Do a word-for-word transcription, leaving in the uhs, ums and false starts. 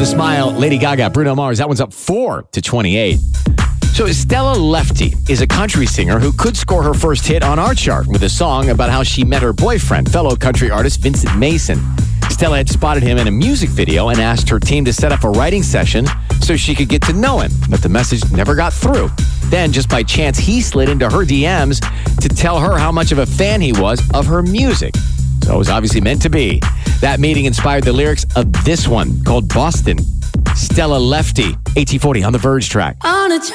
with a Smile, Lady Gaga, Bruno Mars. That one's up four to twenty-eight. So Stella Lefty is a country singer who could score her first hit on our chart with a song about how she met her boyfriend, fellow country artist Vincent Mason. Stella had spotted him in a music video and asked her team to set up a writing session so she could get to know him, but the message never got through. Then, just by chance, he slid into her D Ms to tell her how much of a fan he was of her music. So it was obviously meant to be. That meeting inspired the lyrics of this one called Boston. Stella Lefty, eighteen forty on the Verge track. On a